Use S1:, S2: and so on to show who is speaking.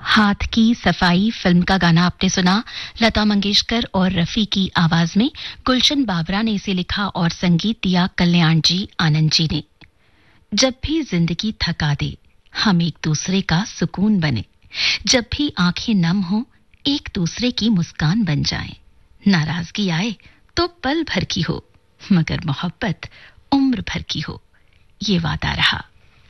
S1: हाथ की सफाई फिल्म का गाना आपने सुना। लता मंगेशकर और रफी की आवाज में गुलशन बावरा ने इसे लिखा और संगीत दिया कल्याण जी आनंद जी ने। जब भी जिंदगी थका दे, हम एक दूसरे का सुकून बने। जब भी आंखें नम हो, एक दूसरे की मुस्कान बन जाएं। नाराजगी आए तो पल भर की हो, मगर मोहब्बत उम्र भर की हो, ये वादा रहा।